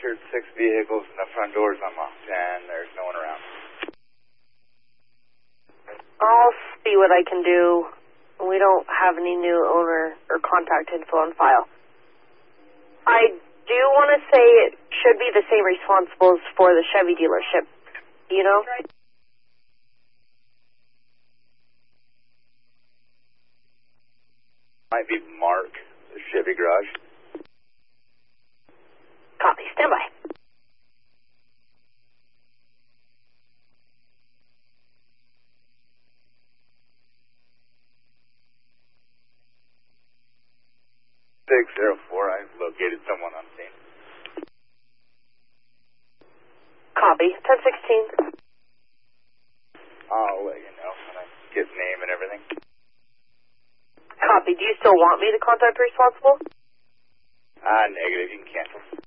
captured 6 vehicles and the front door's unlocked, and there's no one around. I'll see what I can do. We don't have any new owner or contact info on file. I do want to say it should be the same responsibles for the Chevy dealership. You know? Might be Mark, the Chevy garage. Copy. Stand by. I located someone on scene. Copy. 1016. I'll let you know when I get name and everything. Copy. Do you still want me to contact the responsible? Negative. You can cancel.